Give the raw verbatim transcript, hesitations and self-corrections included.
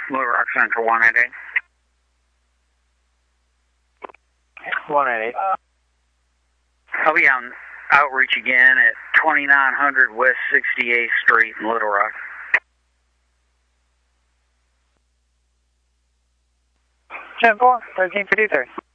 Little Rock Central one eight eight. one eight eight. I'll be on outreach again at twenty-nine hundred West sixty-eighth Street in Little Rock. ten four, thirteen fifty-three.